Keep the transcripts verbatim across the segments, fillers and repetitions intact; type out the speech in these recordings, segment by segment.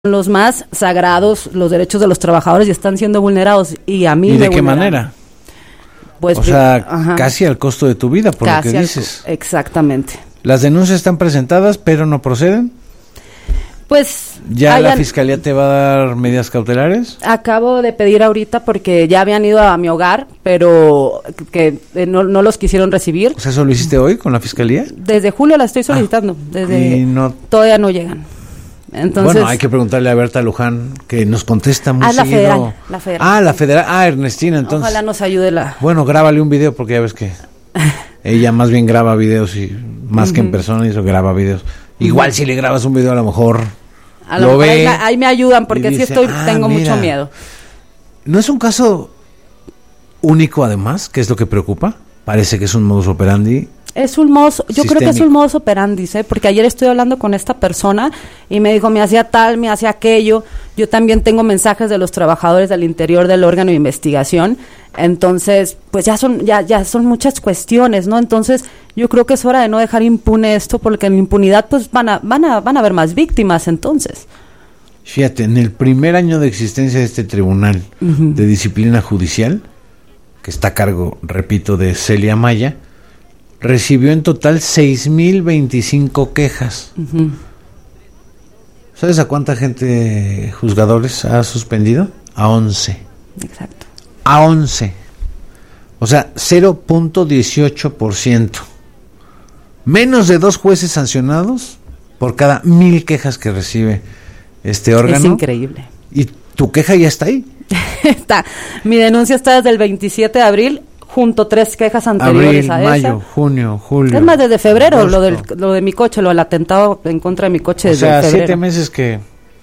los más sagrados, los derechos de los trabajadores, y están siendo vulnerados. ¿Y a mí ¿Y me de qué vulneran? manera? Pues, o sea, ajá. casi al costo de tu vida, por Casi lo que al- dices. Exactamente. Las denuncias están presentadas, pero no proceden. Pues ¿Ya la hayan- fiscalía te va a dar medidas cautelares? acabo de pedir ahorita porque ya habían ido a mi hogar, pero que eh, no, no los quisieron recibir. O sea, ¿eso lo hiciste hoy con la fiscalía? Desde julio la estoy solicitando. desde y no- Todavía no llegan. Entonces, bueno, hay que preguntarle a Berta Luján, que nos contesta muy Ah, la seguido. federal, la federal. Ah, la federal. Ah, Ernestina, entonces. ojalá nos ayude la... Bueno, grábale un video porque ya ves que ella más bien graba videos y más que en persona, y eso graba videos. Igual si le grabas un video a lo mejor A lo lo mejor ve ahí, me- ahí me ayudan porque y sí dice, estoy, "Ah, tengo mira". mucho miedo. ¿No es un caso único además? ¿Qué es lo que preocupa? Parece que es un modus operandi. Es un modus, yo creo que es Sistémico. un modus operandi, ¿eh? Porque ayer estoy hablando con esta persona y me dijo, me hacía tal, me hacía aquello. Yo también tengo mensajes de los trabajadores del interior del órgano de investigación. Entonces, pues ya son ya ya son muchas cuestiones, ¿no? Entonces, yo creo que es hora de no dejar impune esto, porque en la impunidad pues van a van a van a haber más víctimas, entonces. Fíjate, en el primer año de existencia de este tribunal Ujú. de disciplina judicial, que está a cargo, repito, de Celia Maya, recibió en total seis mil veinticinco quejas. Ujú. ¿Sabes a cuánta gente juzgadores ha suspendido? A once. Exacto. A once. O sea, cero punto dieciocho por ciento. Menos de dos jueces sancionados por cada mil quejas que recibe este órgano. Es increíble. Y tu queja ya está ahí. Está, mi denuncia está desde el veintisiete de abril, junto tres quejas anteriores Abril, a mayo, esa. junio, julio. Es más, desde febrero, agosto. lo del lo de mi coche, lo del atentado en contra de mi coche O desde sea, febrero. siete meses que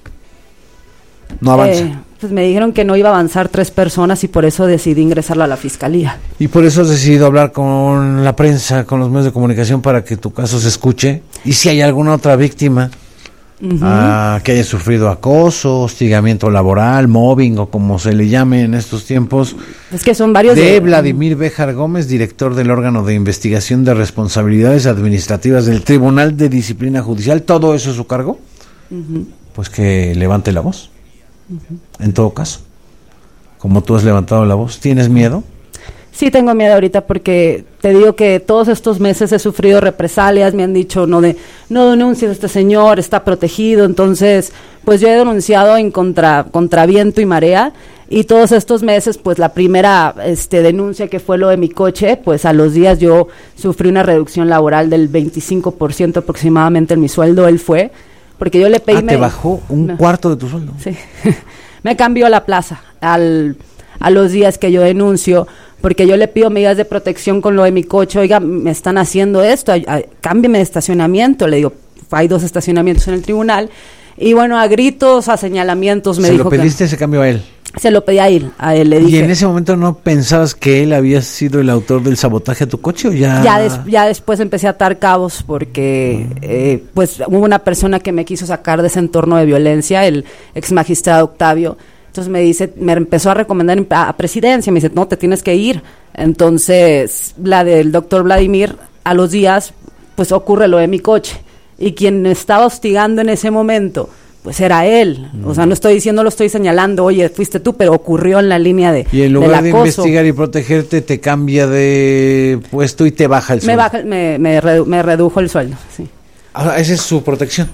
no avanza. Eh, pues me dijeron que no iba a avanzar tres personas y por eso decidí ingresarla a la fiscalía. Y por eso has decidido hablar con la prensa, con los medios de comunicación, para que tu caso se escuche. Y si hay alguna otra víctima Ujú. ah, que haya sufrido acoso, hostigamiento laboral, mobbing o como se le llame en estos tiempos, Es que son varios de de- Vladimir Béjar Gómez, director del órgano de investigación de responsabilidades administrativas del Tribunal de Disciplina Judicial, todo eso es su cargo, Ujú. pues que levante la voz. En todo caso, como tú has levantado la voz, ¿tienes miedo? Sí tengo miedo ahorita porque te digo que todos estos meses he sufrido represalias, me han dicho no de no denuncies a este señor, está protegido, entonces pues yo he denunciado en contra contra viento y marea, y todos estos meses pues la primera este denuncia que fue lo de mi coche, pues a los días yo sufrí una reducción laboral del veinticinco por ciento aproximadamente en mi sueldo, él fue, porque yo le pedí Ah, me- te bajó un me- cuarto de tu sueldo. Sí, me cambió la plaza al, a los días que yo denuncio, porque yo le pido medidas de protección con lo de mi coche. Oiga, me están haciendo esto, ay, ay, cámbieme de estacionamiento. Le digo, hay dos estacionamientos en el tribunal. Y bueno, a gritos, a señalamientos me ¿Se dijo lo pediste ese cambio a él? que se lo pedí a él, a él le ¿Y dije. en ese momento no pensabas que él había sido el autor del sabotaje a tu coche o ya? Ya, des- ya después empecé a atar cabos porque eh, pues hubo una persona que me quiso sacar de ese entorno de violencia, el ex magistrado Octavio. Entonces me dice, me empezó a recomendar a, a presidencia, me dice, no, te tienes que ir. Entonces, la del doctor Vladimir, a los días, pues ocurre lo de mi coche. Y quien me estaba hostigando en ese momento, pues era él. O sea, no estoy diciendo, lo estoy señalando, oye, fuiste tú, pero ocurrió en la línea de Y en del lugar de acoso. investigar y protegerte, te cambia de puesto y te baja el Me, sueldo. baja, me, me, redu- me redujo el sueldo, sí. Ah, esa es su protección.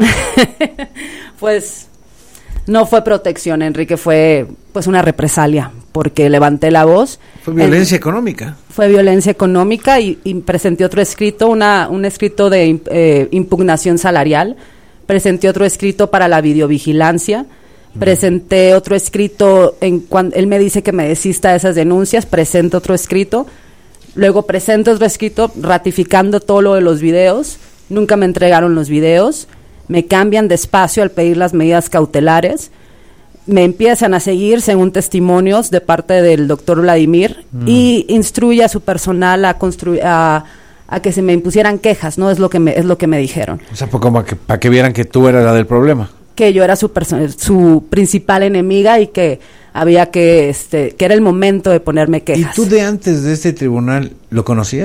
Pues no fue protección, Enrique, fue pues una represalia, porque levanté la voz. Fue violencia económica. Fue violencia económica y, y presenté otro escrito, una, un escrito de im- eh, impugnación salarial, presenté otro escrito para la videovigilancia, presenté otro escrito, en cuan- él me dice que me desista de esas denuncias, presento otro escrito, luego presento otro escrito ratificando todo lo de los videos, nunca me entregaron los videos, me cambian de espacio al pedir las medidas cautelares, me empiezan a seguir según testimonios de parte del doctor Vladimir Mm. y instruye a su personal a construir a, a que se me impusieran quejas, no es lo que me es lo que me dijeron, O sea, pues como que, para que vieran que tú eras la del problema. que yo era su perso- su principal enemiga y que había que este que era el momento de ponerme ¿Y quejas. tú de antes de este tribunal lo conocías?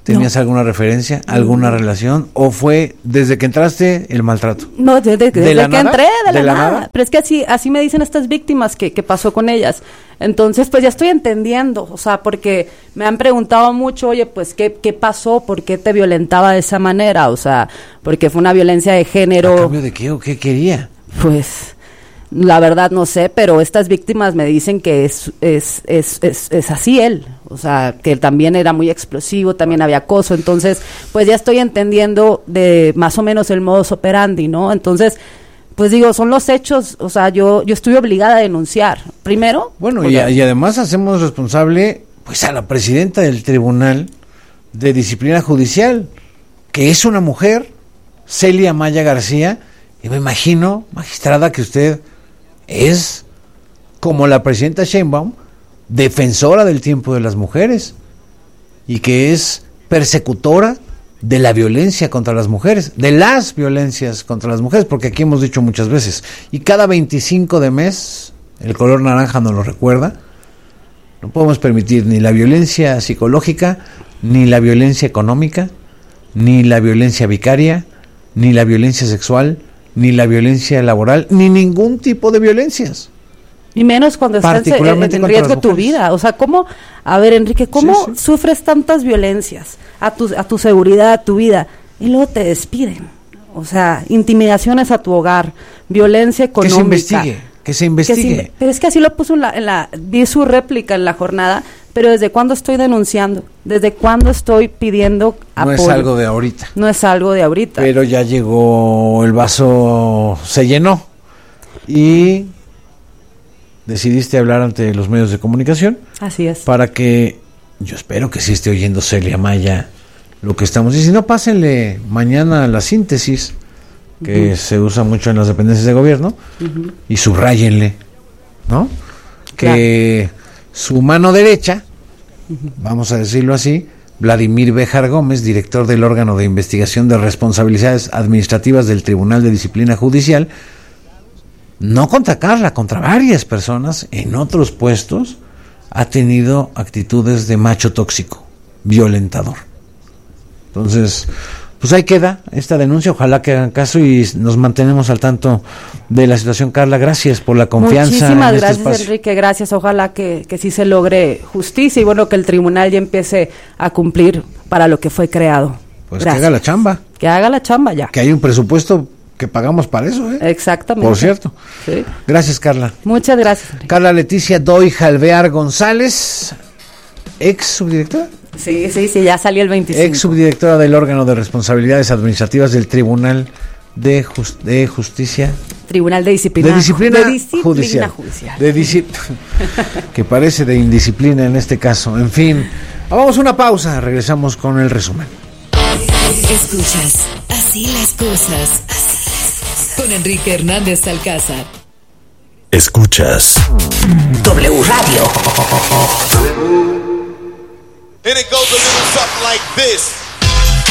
¿Tenías No. alguna referencia, alguna relación? ¿O fue desde que entraste el maltrato? No, desde, desde ¿De la que nada? entré, de, ¿De la, la nada. nada? Pero es que así, así me dicen estas víctimas que, que pasó con ellas. Entonces, pues ya estoy entendiendo, o sea, porque me han preguntado mucho, oye, pues, ¿qué, qué pasó? ¿Por qué te violentaba de esa manera? O sea, porque fue una violencia de género. ¿A cambio de qué o qué quería? Pues, la verdad no sé, pero estas víctimas me dicen que es, es, es, es, es así él, o sea, que él también era muy explosivo, también había acoso, entonces, pues ya estoy entendiendo de más o menos el modus operandi, ¿no? Entonces, pues digo, son los hechos, o sea, yo, yo estoy obligada a denunciar, primero. Bueno, y, y además hacemos responsable, pues, a la presidenta del Tribunal de Disciplina Judicial, que es una mujer, Celia Maya García, y me imagino, magistrada, que usted es, como la presidenta Sheinbaum, defensora del tiempo de las mujeres y que es persecutora de la violencia contra las mujeres, de las violencias contra las mujeres, porque aquí hemos dicho muchas veces, y cada veinticinco de mes, el color naranja nos lo recuerda, no podemos permitir ni la violencia psicológica, ni la violencia económica, ni la violencia vicaria, ni la violencia sexual, ni la violencia laboral, ni ningún tipo de violencias. Y menos cuando estás en, en, en riesgo tu vida. O sea, ¿cómo? A ver, Enrique, ¿cómo sí, sí. sufres tantas violencias a tu, a tu seguridad, a tu vida? Y luego te despiden. O sea, intimidaciones a tu hogar, violencia económica. Que se investigue, que se investigue. Que se, pero es que así lo puso en la, en la, vi su réplica en la jornada, pero ¿desde cuándo estoy denunciando? ¿Desde cuándo estoy pidiendo apoyo? No es algo de ahorita. No es algo de ahorita. Pero ya llegó, el vaso se llenó y decidiste hablar ante los medios de comunicación. Así es. Para que, yo espero que sí esté oyendo Celia Maya lo que estamos diciendo. Pásenle mañana la síntesis que uh-huh. se usa mucho en las dependencias de gobierno uh-huh. y subráyenle, ¿no? Que claro. Su mano derecha, uh-huh. vamos a decirlo así, Vladimir Béjar Gómez, director del órgano de investigación de responsabilidades administrativas del Tribunal de Disciplina Judicial, no contra Carla, contra varias personas en otros puestos, ha tenido actitudes de macho tóxico, violentador. Entonces, pues ahí queda esta denuncia, ojalá que hagan caso y nos mantenemos al tanto de la situación. Carla, gracias por la confianza. Muchísimas en gracias, este espacio. Enrique, gracias, ojalá que, que sí se logre justicia y bueno, que el tribunal ya empiece a cumplir para lo que fue creado. Pues gracias. Que haga la chamba. Que haga la chamba ya. Que hay un presupuesto que pagamos para eso, ¿eh? Exactamente. Por cierto. Sí. Gracias, Carla. Muchas gracias, Enrique. Carla Leticia Doy Alvear González, ex subdirectora. Sí, sí, sí, ya salió el veinticinco. Ex subdirectora del órgano de responsabilidades administrativas del Tribunal de, Just- de Justicia. Tribunal de Disciplina. De Disciplina, de disciplina Judicial. judicial. De disci- que parece de indisciplina en este caso. En fin, vamos a una pausa, regresamos con el resumen. Escuchas Así las cosas. Así las cosas. Con Enrique Hernández Alcázar. Escuchas W Radio. And it goes a little something like this.